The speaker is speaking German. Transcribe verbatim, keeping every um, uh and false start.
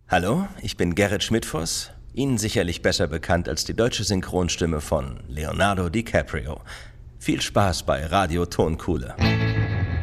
Hallo, ich bin Gerrit Schmidtfuss, Ihnen sicherlich besser bekannt als die deutsche Synchronstimme von Leonardo DiCaprio. Viel Spaß bei Radio Tonkuhle.